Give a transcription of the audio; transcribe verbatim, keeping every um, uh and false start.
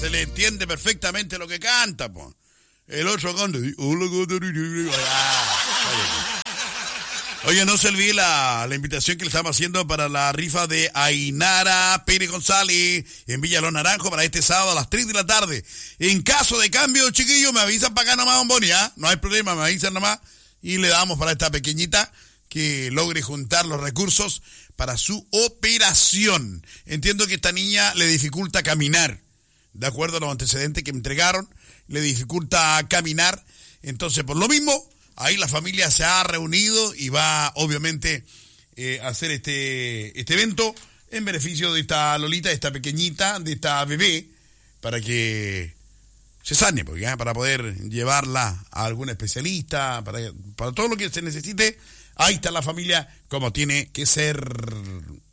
Se le entiende perfectamente lo que canta, po. El otro canta. Oye, no se olvide la, la invitación que le estamos haciendo para la rifa de Ainara Pérez González en Villa Los Naranjos para este sábado a las tres de la tarde. En caso de cambio, chiquillos, me avisan para acá nomás, Bomboni, ¿ah? No hay problema, me avisan nomás y le damos para esta pequeñita que logre juntar los recursos para su operación. Entiendo que esta niña le dificulta caminar, de acuerdo a los antecedentes que me entregaron, le dificulta caminar, entonces por lo mismo, ahí la familia se ha reunido y va obviamente eh, a hacer este, este evento en beneficio de esta Lolita, de esta pequeñita, de esta bebé, para que se sane, porque, ¿eh? Para poder llevarla a algún especialista, para, para todo lo que se necesite. Ahí está la familia como tiene que ser.